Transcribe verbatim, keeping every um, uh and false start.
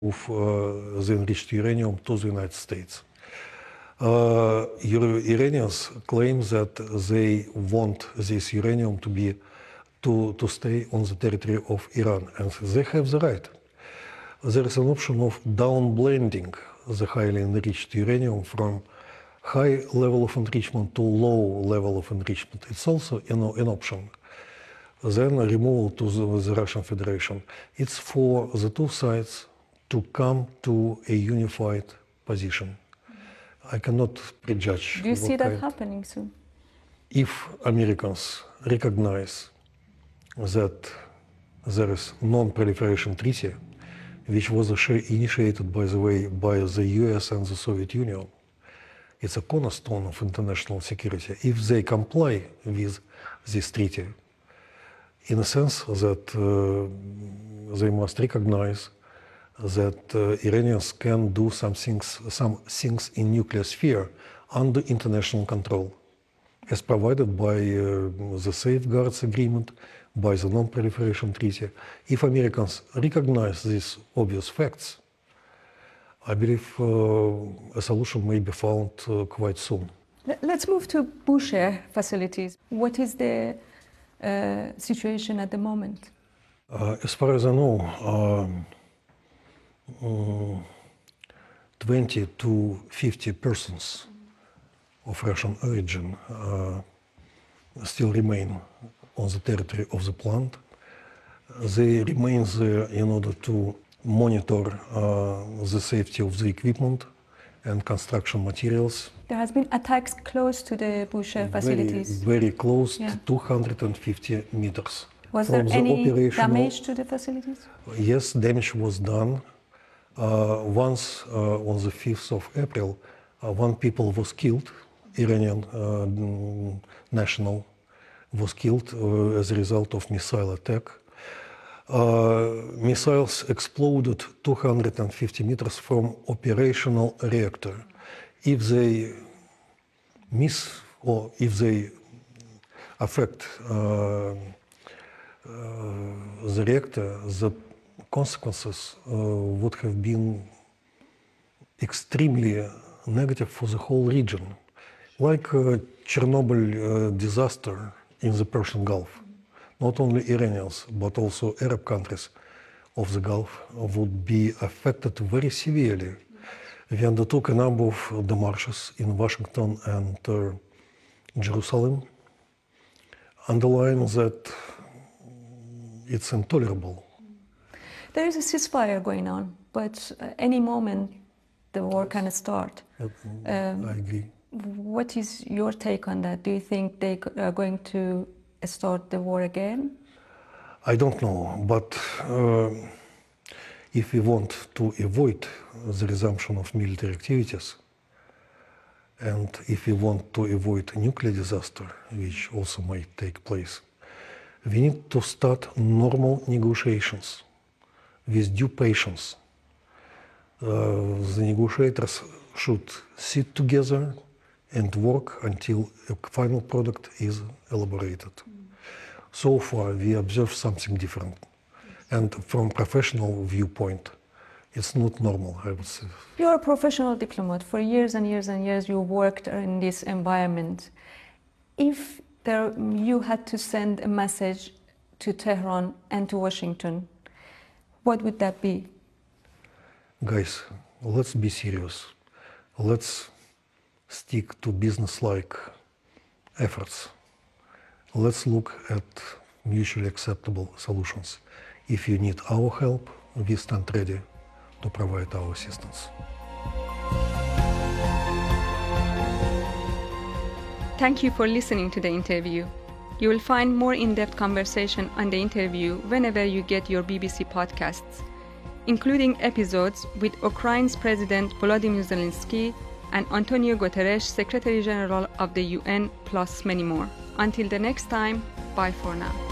of uh, the enriched uranium to the United States. Uh, Iranians claim that they want this uranium to be to, to stay on the territory of Iran, and they have the right. There is an option of downblending the highly enriched uranium from high level of enrichment to low level of enrichment. It's also an, an option. Then removal to the, the Russian Federation. It's for the two sides to come to a unified position. I cannot prejudge. Do you see that kind. happening soon? If Americans recognize that there is non-proliferation treaty, which was initiated, by the way, by the U S and the Soviet Union, it's a cornerstone of international security. If they comply with this treaty, in a sense that uh, they must recognize that uh, Iranians can do some things, some things in nuclear sphere under international control, as provided by uh, the Safeguards Agreement, by the Non-Proliferation Treaty. If Americans recognize these obvious facts, I believe uh, a solution may be found uh, quite soon. Let's move to Bushehr facilities. What is the uh, situation at the moment? Uh, as far as I know, um, um, twenty to fifty persons of Russian origin uh, still remain on the territory of the plant. They remain there in order to monitor uh, the safety of the equipment and construction materials. There has been attacks close to the Bushehr facilities. Very, very close, yeah. to two hundred fifty meters. Was From there the any damage to the facilities? Yes, damage was done. Uh, once, uh, on the fifth of April, uh, one people was killed, Iranian uh, national was killed uh, as a result of missile attack. Uh, missiles exploded two hundred fifty meters from operational reactor. If they miss or if they affect uh, uh, the reactor, the consequences uh, would have been extremely negative for the whole region. Like uh, Chernobyl uh, disaster in the Persian Gulf. Not only Iranians, but also Arab countries of the Gulf would be affected very severely. We undertook a number of demarches in Washington and uh, Jerusalem, underlying that it's intolerable. There is a ceasefire going on, but uh, any moment the war can start. Uh, Um, I agree. What is your take on that? Do you think they are going to start the war again? I don't know, but uh, if we want to avoid the resumption of military activities, and if we want to avoid a nuclear disaster, which also might take place, we need to start normal negotiations with due patience. Uh, the negotiators should sit together and work until a final product is elaborated. Mm. So far, we observe something different. And from professional viewpoint, it's not normal, I would say. You're a professional diplomat. For years and years and years, you worked in this environment. If there, you had to send a message to Tehran and to Washington, what would that be? Guys, let's be serious. Let's stick to business-like efforts. Let's look at mutually acceptable solutions. If you need our help, we stand ready to provide our assistance. Thank you for listening to the interview. You will find more in-depth conversation on the interview whenever you get your B B C podcasts, including episodes with Ukraine's President Volodymyr Zelensky and Antonio Guterres, Secretary General of the U N, plus many more. Until the next time, bye for now.